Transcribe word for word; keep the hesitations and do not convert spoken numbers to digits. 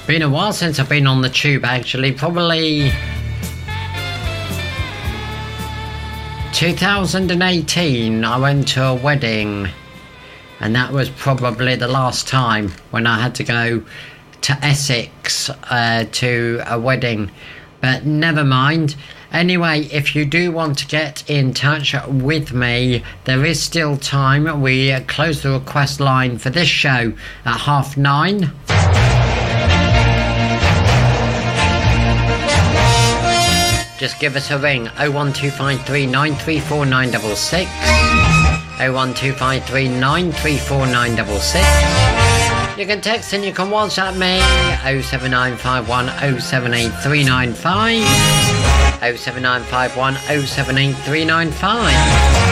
Been a while since I've been on the tube, actually. Probably two thousand eighteen, I went to a wedding, and that was probably the last time when I had to go to Essex uh, to a wedding. But never mind. Anyway, if you do want to get in touch with me, there is still time. We close the request line for this show at half nine. Just give us a ring, oh one two five three nine three four nine six six, oh one two five three nine three four nine six six. You can text and you can WhatsApp me, oh seven nine five one oh seven eight three nine five, oh seven nine five one oh seven eight three nine five.